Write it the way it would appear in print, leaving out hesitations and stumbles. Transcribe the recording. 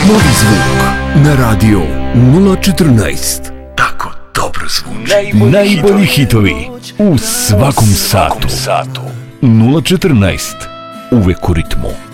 Novi zvuk na radio 014. Tako dobro zvuči. Najbolji hitovi u svakom satu. 014. Uvek u ritmu.